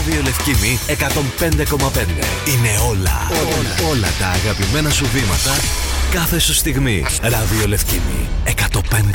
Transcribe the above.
Ραδιολευκήμη 105,5. Είναι όλα τα αγαπημένα σου βήματα κάθε σου στιγμή. Ραδιολευκήμη 105,5.